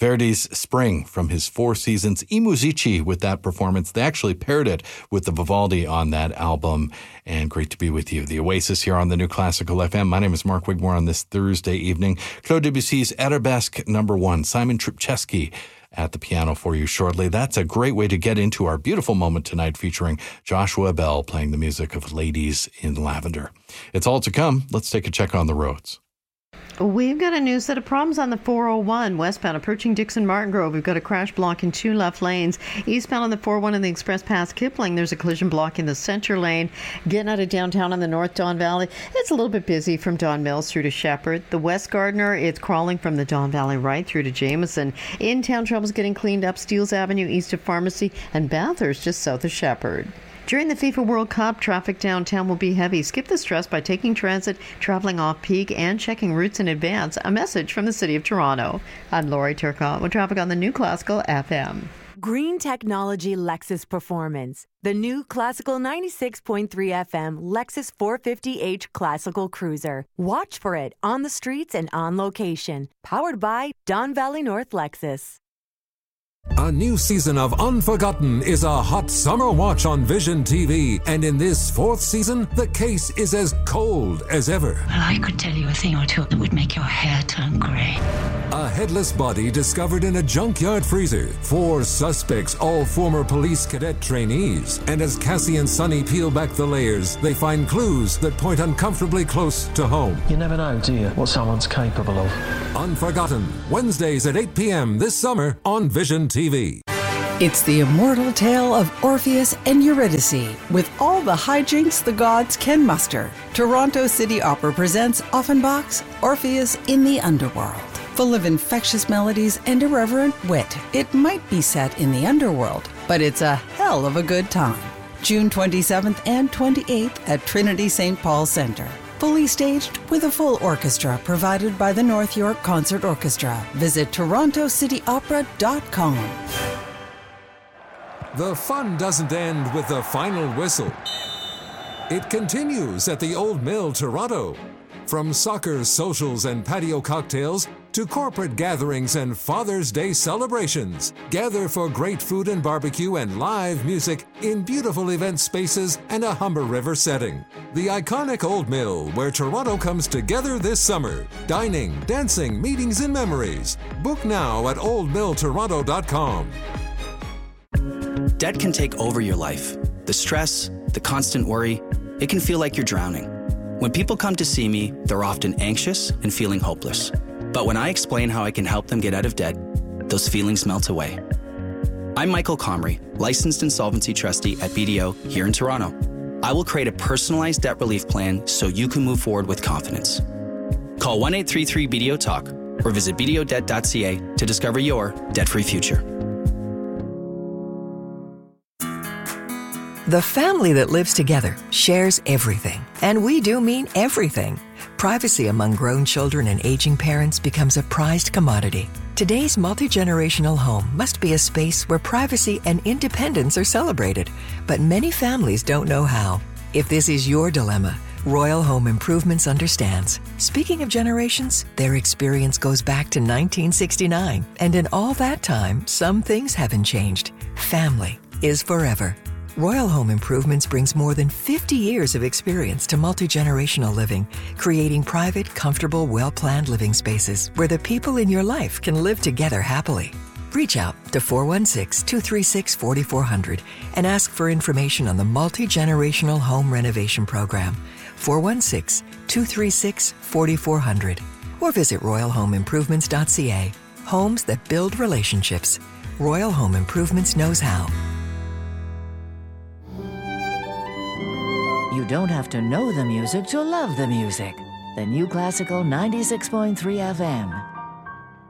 Verdi's Spring from his Four Seasons I Musici with that performance. They actually paired it with the Vivaldi on that album. And great to be with you. The Oasis here on the New Classical FM. My name is Mark Wigmore on this Thursday evening. Claude Debussy's Arabesque No. 1. Simon Trubczewski at the piano for you shortly. That's a great way to get into our beautiful moment tonight featuring Joshua Bell playing the music of Ladies in Lavender. It's all to come. Let's take a check on the roads. We've got a new set of problems on the 401 westbound approaching Dixon Martin Grove. We've got a crash block in 2 left lanes. Eastbound on the 401 in the Express Pass Kipling, there's a collision block in the center lane. Getting out of downtown on the North Don Valley, it's a little bit busy from Don Mills through to Shepherd. The West Gardner, it's crawling from the Don Valley right through to Jameson. In-town troubles getting cleaned up. Steeles Avenue east of Pharmacy and Bathurst just south of Shepherd. During the FIFA World Cup, traffic downtown will be heavy. Skip the stress by taking transit, traveling off-peak, and checking routes in advance. A message from the City of Toronto. I'm Lori Turcotte with traffic on the New Classical FM. Green Technology Lexus Performance. The new Classical 96.3 FM Lexus 450h Classical Cruiser. Watch for it on the streets and on location. Powered by Don Valley North Lexus. A new season of Unforgotten is a hot summer watch on Vision TV. And in this 4th season, the case is as cold as ever. Well, I could tell you a thing or two that would make your hair turn grey. A headless body discovered in a junkyard freezer. 4 suspects, all former police cadet trainees. And as Cassie and Sonny peel back the layers, they find clues that point uncomfortably close to home. You never know, do you, what someone's capable of. Unforgotten, Wednesdays at 8 p.m. this summer on Vision TV. It's the immortal tale of Orpheus and Eurydice, with all the hijinks the gods can muster. Toronto City Opera presents Offenbach's Orpheus in the Underworld. Full of infectious melodies and irreverent wit, it might be set in the underworld, but it's a hell of a good time. June 27th and 28th at Trinity St. Paul Centre. Fully staged with a full orchestra provided by the North York Concert Orchestra. Visit TorontoCityOpera.com. The fun doesn't end with the final whistle. It continues at the Old Mill, Toronto. From soccer, socials, and patio cocktails to corporate gatherings and Father's Day celebrations, gather for great food and barbecue and live music in beautiful event spaces and a Humber River setting. The iconic Old Mill, where Toronto comes together this summer. Dining, dancing, meetings, and memories. Book now at oldmilltoronto.com. Debt can take over your life. The stress, the constant worry, it can feel like you're drowning. When people come to see me, they're often anxious and feeling hopeless. But when I explain how I can help them get out of debt, those feelings melt away. I'm Michael Comrie, licensed insolvency trustee at BDO here in Toronto. I will create a personalized debt relief plan so you can move forward with confidence. Call 1-833-BDO-TALK or visit bdodebt.ca to discover your debt-free future. The family that lives together shares everything, and we do mean everything. Privacy among grown children and aging parents becomes a prized commodity. Today's multi-generational home must be a space where privacy and independence are celebrated, but many families don't know how. If this is your dilemma, Royal Home Improvements understands. Speaking of generations, their experience goes back to 1969, and in all that time, some things haven't changed. Family is forever. Royal Home Improvements brings more than 50 years of experience to multi-generational living, creating private, comfortable, well-planned living spaces where the people in your life can live together happily. Reach out to 416-236-4400 and ask for information on the Multi-Generational Home Renovation Program, 416-236-4400, or visit royalhomeimprovements.ca. Homes that build relationships. Royal Home Improvements knows how. You don't have to know the music to love the music. The New Classical 96.3 FM.